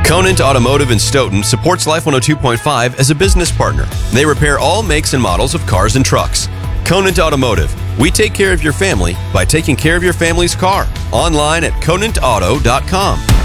Conant Automotive in Stoughton supports Life 102.5 as a business partner. They repair all makes and models of cars and trucks. Conant Automotive. We take care of your family by taking care of your family's car. Online at ConantAuto.com.